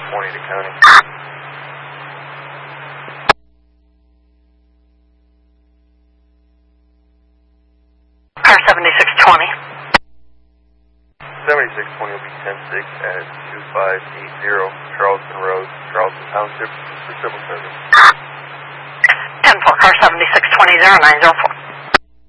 7620 to county. Car 7620. 7620 will be 10-6 at 2580 Charleston Road, Charleston Township, for civil service. 10-4, car 7620, 0904.